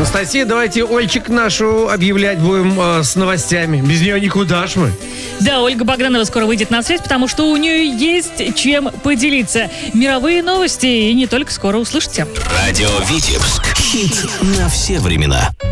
Анастасия, давайте Ольчик нашу объявлять будем с новостями. Без нее никуда ж мы. Да, Ольга Богданова скоро выйдет на связь, потому что у нее есть чем поделиться. Мировые новости и не только скоро услышите. Радио Витебск. Хит на все времена.